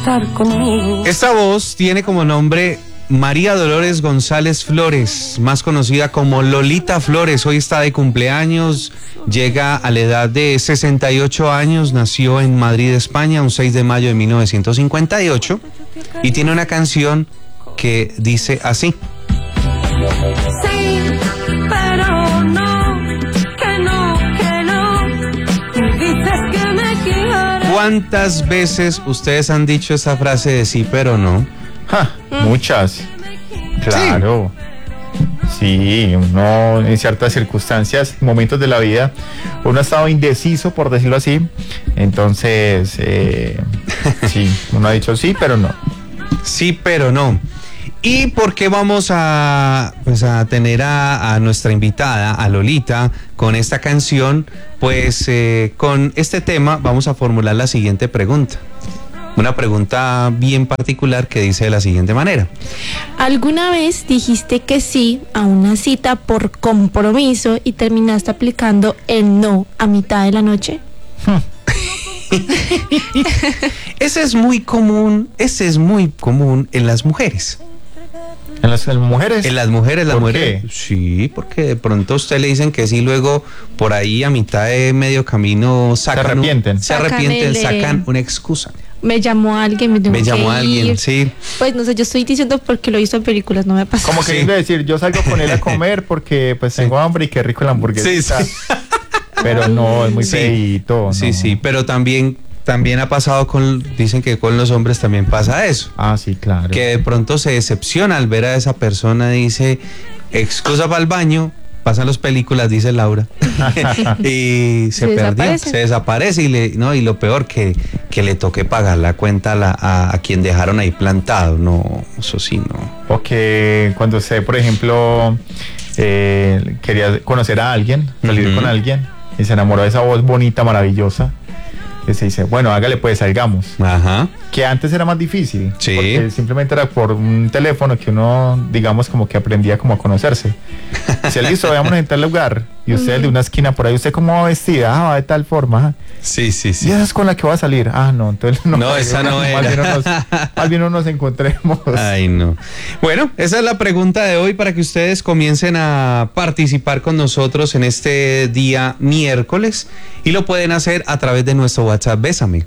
estar conmigo. Esta voz tiene como nombre María Dolores González Flores, más conocida como Lolita Flores. Hoy está de cumpleaños, llega a la edad de 68 años, nació en Madrid, España, un 6 de mayo de 1958 y tiene una canción que dice así. Sí, pero no, que no, que no. Y dices que me quieres. ¿Cuántas veces ustedes han dicho esta frase de sí, pero no? Muchas. Claro. Sí, uno en ciertas circunstancias, momentos de la vida, uno ha estado indeciso, por decirlo así. Entonces, sí, uno ha dicho sí, pero no. Sí, pero no. ¿Y por qué vamos a tener a nuestra invitada, a Lolita, con esta canción? Pues con este tema vamos a formular la siguiente pregunta. Una pregunta bien particular que dice de la siguiente manera. ¿Alguna vez dijiste que sí a una cita por compromiso y terminaste aplicando el no a mitad de la noche? Ese es muy común en las mujeres. ¿En las mujeres? En las mujeres, ¿Por qué? Sí, porque de pronto a usted le dicen que sí, luego por ahí a mitad de medio camino Se arrepienten. sacan una excusa. Me llamó alguien, Me llamó alguien, sí. Pues no sé, yo estoy diciendo porque lo he visto en películas, no me ha pasado. Como queriendo decir, yo salgo con él a comer porque pues tengo hambre y qué rico la hamburguesa. Sí. Pero no, es muy Sí. feíto. Sí, no. sí, pero también ha pasado dicen que con los hombres también pasa eso. Ah, sí, claro. Que de pronto se decepciona al ver a esa persona, dice, excusa para el baño, pasan las películas, dice Laura, y se perdió, se desaparece y lo peor que le toque pagar la cuenta a quien dejaron ahí plantado. No, eso sí, no. O que cuando usted, por ejemplo, quería conocer a alguien, salir con alguien, y se enamoró de esa voz bonita, maravillosa, que se dice, bueno, hágale pues, salgamos. Ajá. Que antes era más difícil, Sí. porque simplemente era por un teléfono que uno, digamos, como que aprendía como a conocerse. Si listo, vayámonos en tal lugar, y usted de una esquina por ahí, usted cómo va vestida, va de tal forma. Sí. Y esa es con la que va a salir. Ah, no, entonces no. No, esa no era. Más bien no nos encontremos. Ay, no. Bueno, esa es la pregunta de hoy para que ustedes comiencen a participar con nosotros en este día miércoles y lo pueden hacer a través de nuestro WhatsApp Bésame.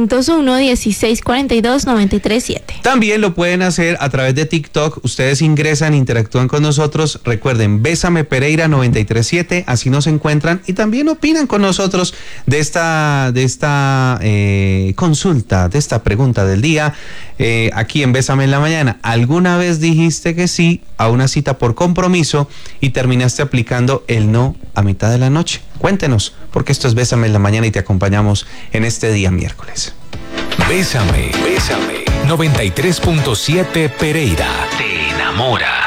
301-1642-937. También lo pueden hacer a través de TikTok. Ustedes ingresan, interactúan con nosotros. Recuerden, Bésame Pereira 937, así nos encuentran y también opinan con nosotros de esta consulta, de esta pregunta del día. Aquí en Bésame en la Mañana, ¿alguna vez dijiste que sí a una cita por compromiso y terminaste aplicando el no a mitad de la noche? Cuéntenos, porque esto es Bésame en la Mañana y te acompañamos en este día miércoles. Bésame 93.7 Pereira. Te enamora.